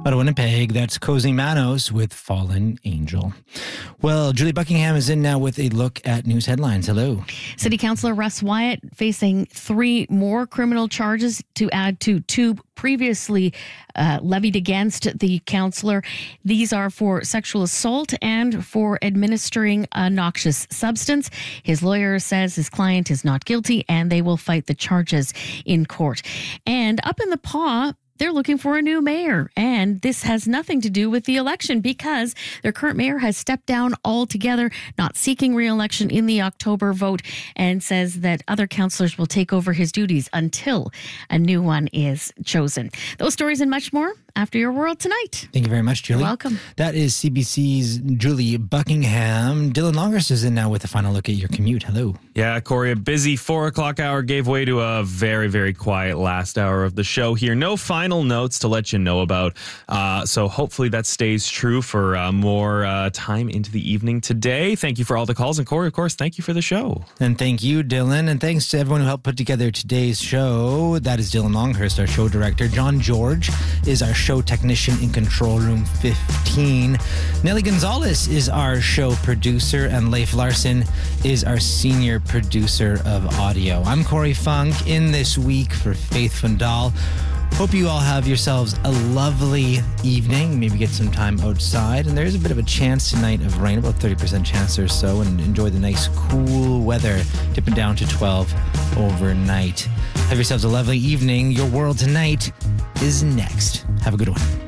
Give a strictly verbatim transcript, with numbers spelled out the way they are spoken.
Out of Winnipeg, that's Cozy Manos with Fallen Angel. Well, Julie Buckingham is in now with a look at news headlines. Hello. City Councillor Russ Wyatt facing three more criminal charges to add to two previously uh, levied against the councillor. These are for sexual assault and for administering a noxious substance. His lawyer says his client is not guilty and they will fight the charges in court. And up in the paw, they're looking for a new mayor, and this has nothing to do with the election because their current mayor has stepped down altogether, not seeking re-election in the October vote, and says that other councillors will take over his duties until a new one is chosen. Those stories and much more after Your World Tonight. Thank you very much, Julie. You're welcome. That is C B C's Julie Buckingham. Dylan Longhurst is in now with a final look at your commute. Hello. Yeah, Corey, a busy four o'clock hour gave way to a very, very quiet last hour of the show here. No final notes to let you know about. Uh, so hopefully that stays true for uh, more uh, time into the evening today. Thank you for all the calls. And Corey, of course, thank you for the show. And thank you, Dylan. And thanks to everyone who helped put together today's show. That is Dylan Longhurst, our show director. John George is our show technician in Control Room fifteen. Nelly Gonzalez is our show producer. And Leif Larson is our senior producer of audio. I'm Corey Funk in this week for Faith Fundal. Hope you all have yourselves a lovely evening. Maybe get some time outside. And there's a bit of a chance tonight of rain, about thirty percent chance or so. And enjoy the nice cool weather, dipping down to twelve overnight. Have yourselves a lovely evening. Your World Tonight is next. Have a good one.